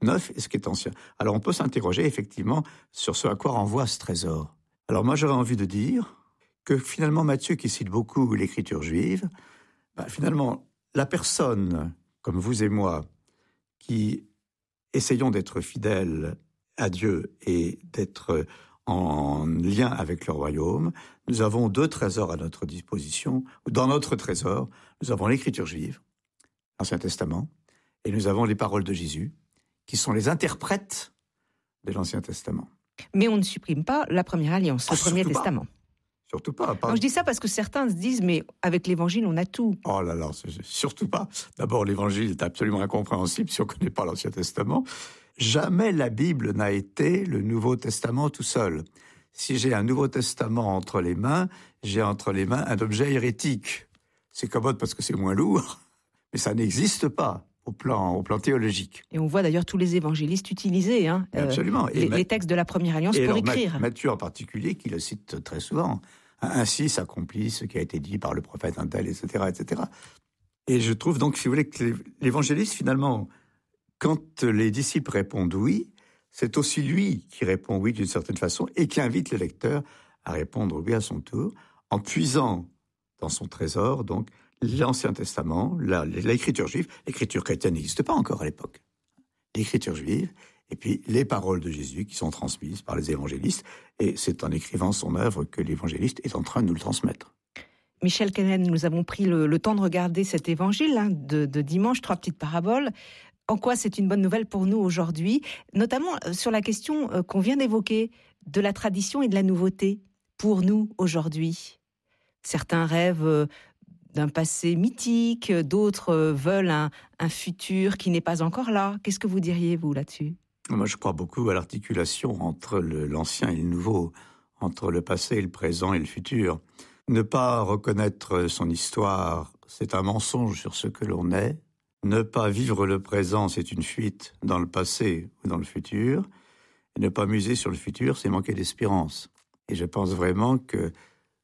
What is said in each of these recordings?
neuf et ce qui est ancien. Alors on peut s'interroger effectivement sur ce à quoi renvoie ce trésor. Alors moi j'aurais envie de dire que finalement Matthieu, qui cite beaucoup l'écriture juive, finalement la personne comme vous et moi qui essayons d'être fidèles à Dieu et d'être en lien avec le royaume, nous avons 2 trésors à notre disposition. Dans notre trésor, nous avons l'écriture juive, l'Ancien Testament, et nous avons les paroles de Jésus, qui sont les interprètes de l'Ancien Testament. Mais on ne supprime pas la première alliance, le premier testament. Surtout pas. Non, je dis ça parce que certains se disent, mais avec l'Évangile, on a tout. Oh là là, surtout pas. D'abord, l'Évangile est absolument incompréhensible si on ne connaît pas l'Ancien Testament. Jamais la Bible n'a été le Nouveau Testament tout seul. Si j'ai un Nouveau Testament entre les mains, j'ai entre les mains un objet hérétique. C'est commode parce que c'est moins lourd, mais ça n'existe pas au plan théologique. Et on voit d'ailleurs tous les évangélistes utiliser absolument. Les textes de la Première Alliance pour écrire. Matthieu en particulier, qui le cite très souvent. Ainsi s'accomplit ce qui a été dit par le prophète un tel, etc., etc. Et je trouve donc, si vous voulez, que l'évangéliste, finalement, quand les disciples répondent oui, c'est aussi lui qui répond oui d'une certaine façon et qui invite le lecteur à répondre oui à son tour, en puisant dans son trésor, donc, l'Ancien Testament, l'écriture juive. L'écriture chrétienne n'existe pas encore à l'époque. L'écriture juive, et puis les paroles de Jésus qui sont transmises par les évangélistes, et c'est en écrivant son œuvre que l'évangéliste est en train de nous le transmettre. Michel Kenen, nous avons pris le temps de regarder cet évangile de dimanche, 3 petites paraboles. En quoi c'est une bonne nouvelle pour nous aujourd'hui, notamment sur la question qu'on vient d'évoquer, de la tradition et de la nouveauté, pour nous aujourd'hui. Certains rêvent d'un passé mythique, d'autres veulent un futur qui n'est pas encore là. Qu'est-ce que vous diriez, vous, là-dessus ? Moi, je crois beaucoup à l'articulation entre l'ancien et le nouveau, entre le passé et le présent et le futur. Ne pas reconnaître son histoire, c'est un mensonge sur ce que l'on est. Ne pas vivre le présent, c'est une fuite dans le passé ou dans le futur. Et ne pas miser sur le futur, c'est manquer d'espérance. Et je pense vraiment que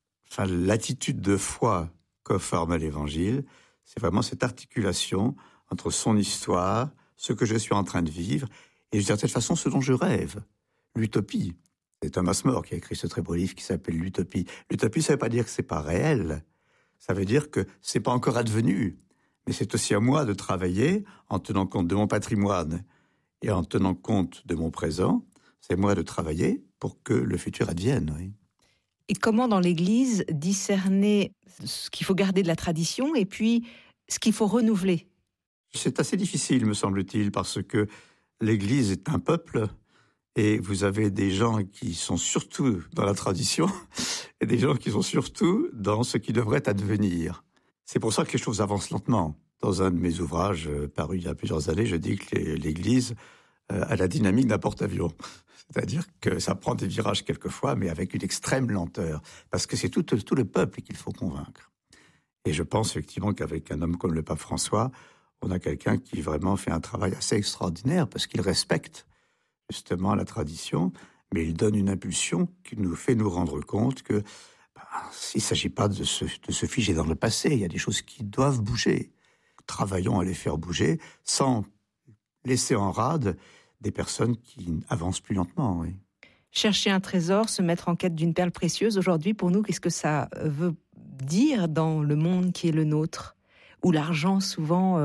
l'attitude de foi que forme l'Évangile, c'est vraiment cette articulation entre son histoire, ce que je suis en train de vivre, et d'une certaine façon, ce dont je rêve, l'utopie. C'est Thomas More qui a écrit ce très beau livre qui s'appelle l'utopie. L'utopie, ça ne veut pas dire que c'est pas réel. Ça veut dire que c'est pas encore advenu. Mais c'est aussi à moi de travailler en tenant compte de mon patrimoine et en tenant compte de mon présent. C'est à moi de travailler pour que le futur advienne, oui. Et comment, dans l'Église, discerner ce qu'il faut garder de la tradition et puis ce qu'il faut renouveler ? C'est assez difficile, me semble-t-il, parce que l'Église est un peuple et vous avez des gens qui sont surtout dans la tradition et des gens qui sont surtout dans ce qui devrait advenir. C'est pour ça que les choses avancent lentement. Dans un de mes ouvrages paru il y a plusieurs années, je dis que l'Église a la dynamique d'un porte-avions. C'est-à-dire que ça prend des virages quelquefois, mais avec une extrême lenteur. Parce que c'est tout le peuple qu'il faut convaincre. Et je pense effectivement qu'avec un homme comme le pape François, on a quelqu'un qui vraiment fait un travail assez extraordinaire, parce qu'il respecte justement la tradition, mais il donne une impulsion qui nous fait nous rendre compte que il ne s'agit pas de se figer dans le passé. Il y a des choses qui doivent bouger. Travaillons à les faire bouger sans laisser en rade des personnes qui avancent plus lentement, oui. Chercher un trésor, se mettre en quête d'une perle précieuse, aujourd'hui, pour nous, qu'est-ce que ça veut dire dans le monde qui est le nôtre, où l'argent, souvent,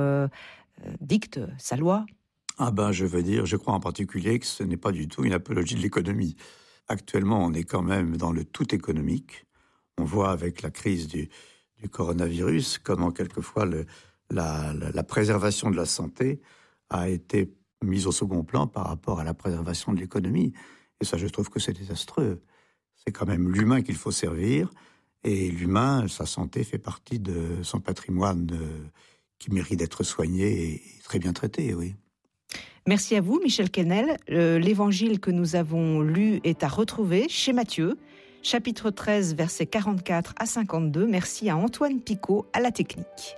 dicte sa loi ? Je crois en particulier que ce n'est pas du tout une apologie de l'économie. Actuellement, on est quand même dans le tout économique. On voit avec la crise du coronavirus comment quelquefois la préservation de la santé a été mise au second plan par rapport à la préservation de l'économie. Et ça, je trouve que c'est désastreux. C'est quand même l'humain qu'il faut servir. Et l'humain, sa santé fait partie de son patrimoine qui mérite d'être soigné et très bien traité, oui. Merci à vous, Michel Kennel. L'évangile que nous avons lu est à retrouver chez Matthieu, chapitre 13, versets 44 à 52. Merci à Antoine Picot à la technique.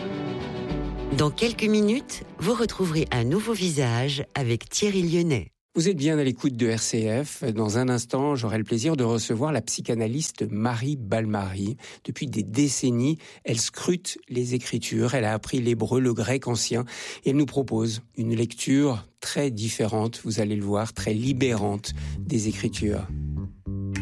Dans quelques minutes, vous retrouverez un nouveau visage avec Thierry Lyonnais. Vous êtes bien à l'écoute de RCF. Dans un instant, j'aurai le plaisir de recevoir la psychanalyste Marie Balmary. Depuis des décennies, elle scrute les Écritures. Elle a appris l'hébreu, le grec ancien. Et elle nous propose une lecture très différente, vous allez le voir, très libérante des Écritures.